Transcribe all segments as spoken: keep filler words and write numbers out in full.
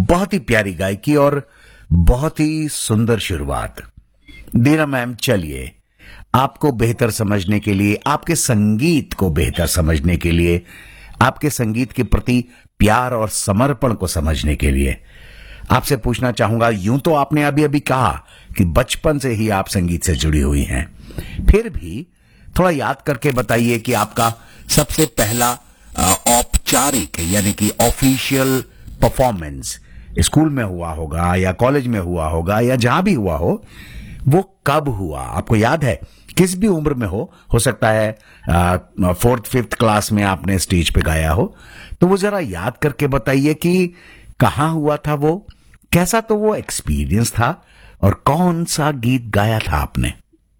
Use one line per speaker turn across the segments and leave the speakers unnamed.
बहुत ही प्यारी गायकी और बहुत ही सुंदर शुरुआत। दीना मैम, चलिए आपको बेहतर समझने के लिए, आपके संगीत को बेहतर समझने के लिए, आपके संगीत के प्रति प्यार और समर्पण को समझने के लिए आपसे पूछना चाहूंगा। यूं तो आपने अभी अभी कहा कि बचपन से ही आप संगीत से जुड़ी हुई हैं, फिर भी थोड़ा याद करके बताइए कि आपका सबसे पहला औपचारिक यानी कि ऑफिशियल परफॉर्मेंस स्कूल में हुआ होगा या कॉलेज में हुआ होगा या जहां भी हुआ हो, वो कब हुआ? आपको याद है? किस भी उम्र में हो हो सकता है फोर्थ फिफ्थ क्लास में आपने स्टेज पे गाया हो, तो वो जरा याद करके बताइए कि कहाँ हुआ था वो, कैसा तो वो एक्सपीरियंस था और कौन सा गीत गाया था आपने?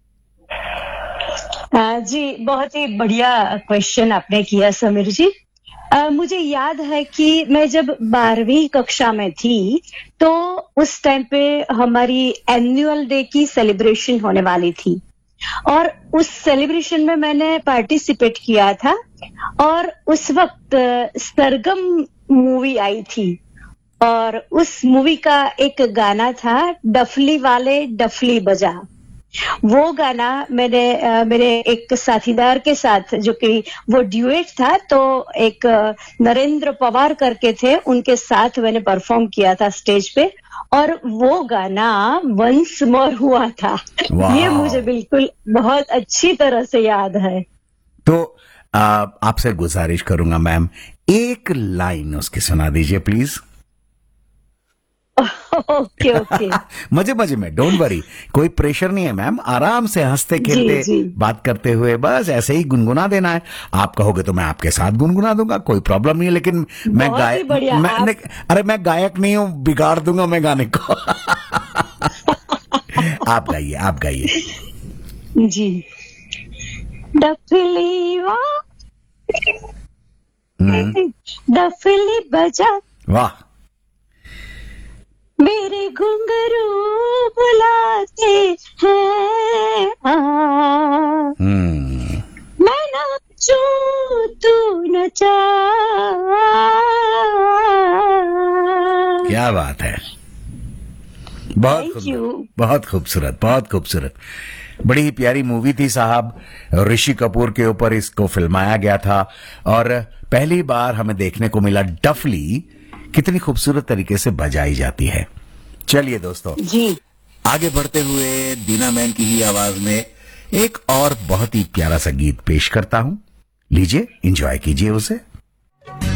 आ, जी, बहुत ही बढ़िया क्वेश्चन आपने किया समीर जी। आ, मुझे याद है कि मैं जब बारहवीं कक्षा में थी, तो उस टाइम पे हमारी एनुअल डे की सेलिब्रेशन होने वाली थी और उस सेलिब्रेशन में मैंने पार्टिसिपेट किया था और उस वक्त सरगम मूवी आई थी और उस मूवी का एक गाना था, डफली वाले डफली बजा। वो गाना मैंने आ, मेरे एक साथीदार के साथ, जो कि वो ड्यूएट था, तो एक नरेंद्र पवार करके थे, उनके साथ मैंने परफॉर्म किया था स्टेज पे और वो गाना वंस मोर हुआ था। ये मुझे बिल्कुल बहुत अच्छी तरह से याद है।
तो आ, आपसे गुजारिश करूंगा मैम, एक लाइन उसकी सुना दीजिए प्लीज।
ओके ओके
मजे मजे में, डोंट वरी, कोई प्रेशर नहीं है मैम, आराम से हंसते खेलते
जी, जी।
बात करते हुए बस ऐसे ही गुनगुना देना है। आप कहोगे तो मैं आपके साथ गुनगुना दूंगा, कोई प्रॉब्लम नहीं है, लेकिन मैं
बहुत
गाय
ही बढ़िया,
मैं
आप-
ने, अरे मैं गायक नहीं हूं, बिगाड़ दूंगा मैं गाने को। आप गाइए, आप गाइए।
जी। डफली वा
हम्म,
डफली बजा,
वाह,
मेरे घुंघरू बुलाते हैं, आ,
हम्म,
मैं नाचूं तू नचा।
क्या बात है, बहुत
Thank
खूबसूरत,
you.
बहुत खूबसूरत, बहुत खूबसूरत। बड़ी ही प्यारी मूवी थी साहब, ऋषि कपूर के ऊपर इसको फिल्माया गया था और पहली बार हमें देखने को मिला डफली कितनी खूबसूरत तरीके से बजाई जाती है। चलिए दोस्तों,
जी,
आगे बढ़ते हुए दीना मैम की ही आवाज में एक और बहुत ही प्यारा सा गीत पेश करता हूं, लीजिए, एंजॉय कीजिए उसे।